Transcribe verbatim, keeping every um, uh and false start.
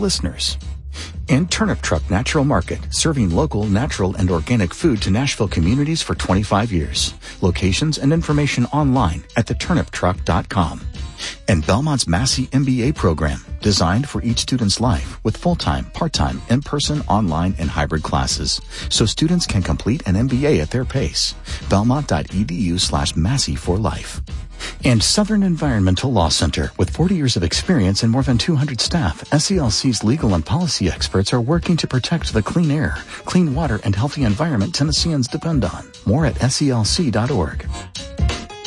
listeners. And Turnip Truck Natural Market, serving local, natural, and organic food to Nashville communities for twenty-five years. Locations and information online at the turnip truck dot com. And Belmont's Massey M B A program, designed for each student's life with full-time, part-time, in-person, online, and hybrid classes, so students can complete an M B A at their pace. Belmont.edu slash Massey for life. And Southern Environmental Law Center. With forty years of experience and more than two hundred staff, S E L C's legal and policy experts are working to protect the clean air, clean water, and healthy environment Tennesseans depend on. More at S E L C dot org.